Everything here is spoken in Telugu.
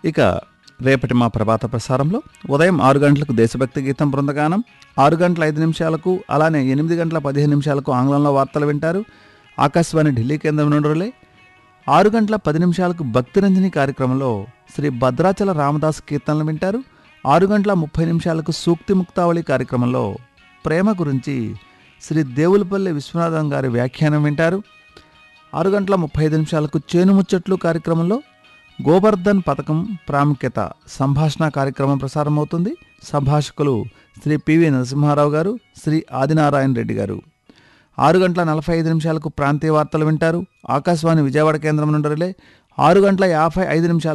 ఇక రేపటి మా ప్రభాత ప్రసారంలో ఉదయం 6 గంటలకు దేశభక్తి గీతం బృందగానం, 6 గంటల 5 నిమిషాలకు, అలానే 8 గంటల 15 నిమిషాలకు ఆంగ్లంలో వార్తలు వింటారు. ఆకాశవాణి ఢిల్లీ కేంద్రం నుండి రిలే. 6 గంటల 10 నిమిషాలకు భక్తిరంజని కార్యక్రమంలో శ్రీ భద్రాచల రామదాస్ కీర్తనలు వింటారు. 6 గంటల 30 నిమిషాలకు సూక్తి ముక్తావళి కార్యక్రమంలో ప్రేమ గురించి శ్రీ దేవులపల్లి విశ్వనాథం గారి వ్యాఖ్యానం వింటారు. 6 గంటల 35 నిమిషాలకు చేను ముచ్చట్లు కార్యక్రమంలో గోబర్ధన్ పథకం ప్రాముఖ్యత సంభాషణ కార్యక్రమం ప్రసారమవుతుంది. సంభాషకులు శ్రీ పివి నరసింహారావు గారు, శ్రీ ఆదినారాయణ రెడ్డి గారు. 6 గంటల 45 నిమిషాలకు ప్రాంతీయ వార్తలు వింటారు. ఆకాశవాణి విజయవాడ కేంద్రం నుండి రిలే. 6 గంటల 55 నిమిషాలకు